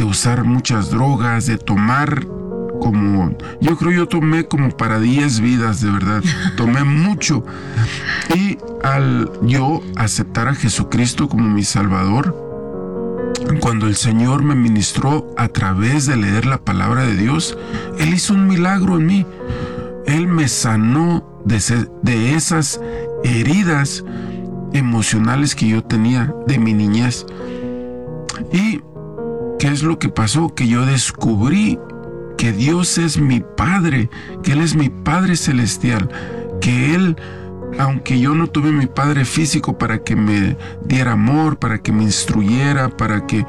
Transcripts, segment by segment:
de usar muchas drogas, de tomar yo tomé como para 10 vidas, de verdad. Tomé mucho. Y al yo aceptar a Jesucristo como mi Salvador, cuando el Señor me ministró a través de leer la palabra de Dios, Él hizo un milagro en mí. Él me sanó de esas heridas emocionales que yo tenía de mi niñez. ¿Y qué es lo que pasó? Que yo descubrí que Dios es mi Padre, que Él es mi Padre celestial, que Él, aunque yo no tuve mi Padre físico para que me diera amor, para que me instruyera, para que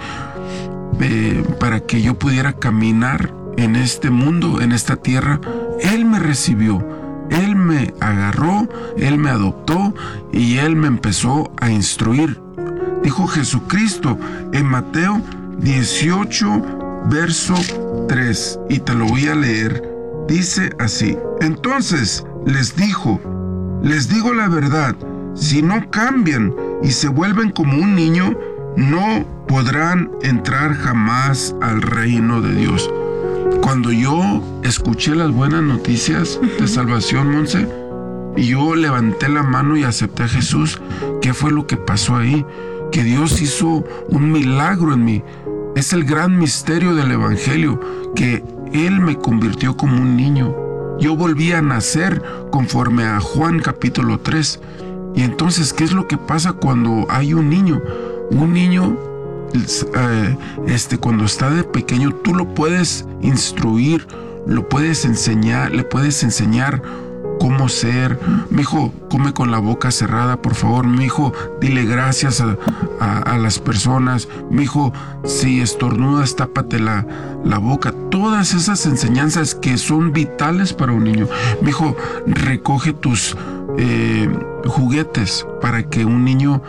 yo pudiera caminar en este mundo, en esta tierra, Él me recibió, Él me agarró, Él me adoptó y Él me empezó a instruir. Dijo Jesucristo en Mateo 18, verso 3, y te lo voy a leer. Dice así: entonces les digo la verdad, si no cambian y se vuelven como un niño, no podrán entrar jamás al reino de Dios. Cuando yo escuché las buenas noticias de salvación, Monse, y yo levanté la mano y acepté a Jesús, ¿qué fue lo que pasó ahí? Que Dios hizo un milagro en mí. Es el gran misterio del Evangelio, que Él me convirtió como un niño. Yo volví a nacer conforme a Juan capítulo 3. Y entonces, ¿qué es lo que pasa cuando hay un niño? Un niño, cuando está de pequeño, tú lo puedes instruir, lo puedes enseñar, le puedes enseñar cómo ser. Mijo, come con la boca cerrada, por favor. Mijo, dile gracias a las personas. Mijo, si estornudas, tápate la boca. Todas esas enseñanzas que son vitales para un niño. Mijo, recoge tus juguetes para que un niño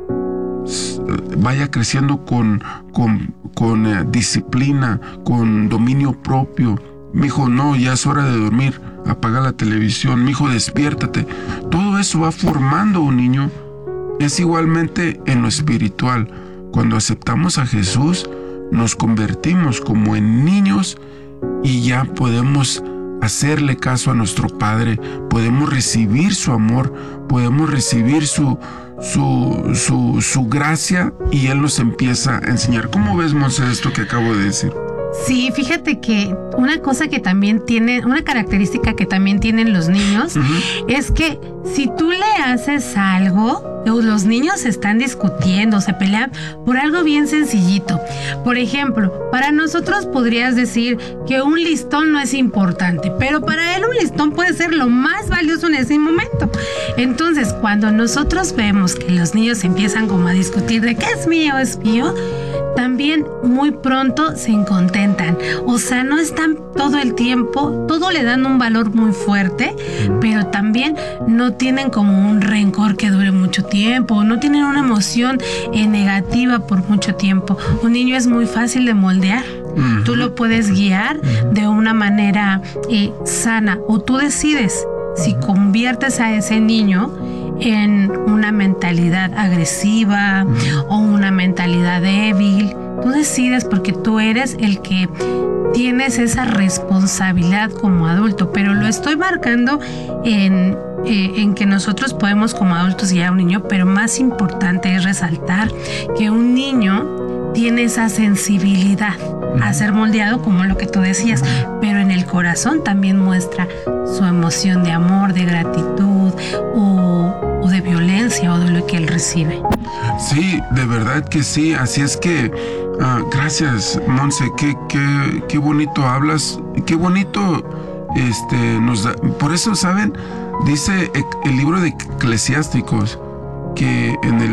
vaya creciendo con disciplina, con dominio propio. Mijo, no, ya es hora de dormir. Apaga la televisión. Mijo, despiértate. Todo eso va formando un niño. Es igualmente en lo espiritual. Cuando aceptamos a Jesús, nos convertimos como en niños y ya podemos hacerle caso a nuestro Padre. Podemos recibir su amor, podemos recibir su gracia, y Él nos empieza a enseñar. ¿Cómo ves, Monse, esto que acabo de decir? Sí, fíjate que una característica que también tienen los niños es que si tú le haces algo, los niños están discutiendo, se pelean por algo bien sencillito. Por ejemplo, para nosotros podrías decir que un listón no es importante, pero para él un listón puede ser lo más valioso en ese momento. Entonces, cuando nosotros vemos que los niños empiezan como a discutir de qué es mío, también muy pronto se incontentan. O sea, no están todo el tiempo, todo le dan un valor muy fuerte, pero también no tienen como un rencor que dure mucho tiempo, no tienen una emoción negativa por mucho tiempo. Un niño es muy fácil de moldear. Tú lo puedes guiar de una manera sana, o tú decides si conviertes a ese niño en una mentalidad agresiva o una mentalidad débil. Tú decides, porque tú eres el que tienes esa responsabilidad como adulto, pero lo estoy marcando en que nosotros podemos como adultos guiar a un niño, pero más importante es resaltar que un niño tiene esa sensibilidad a ser moldeado, como lo que tú decías, pero en el corazón también muestra su emoción de amor, de gratitud o de violencia, o de lo que él recibe. Sí, de verdad que sí. Así es que gracias, Monse, qué bonito hablas, qué bonito nos da. Por eso, ¿saben? Dice el libro de Eclesiásticos que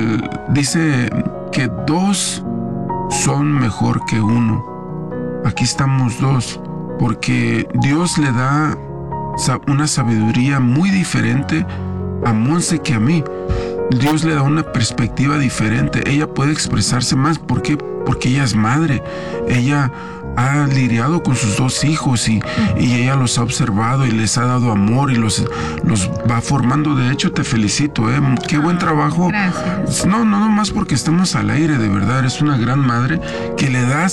dice que 2 son mejor que 1. Aquí estamos 2, porque Dios le da una sabiduría muy diferente a Monse que a mí. Dios le da una perspectiva diferente. Ella puede expresarse más. ¿Por qué? Porque ella es madre. Ella ha lidiado con sus 2 hijos y ella los ha observado y les ha dado amor y los va formando. De hecho, te felicito, qué buen trabajo. Gracias. No más porque estamos al aire, de verdad. Eres una gran madre que le das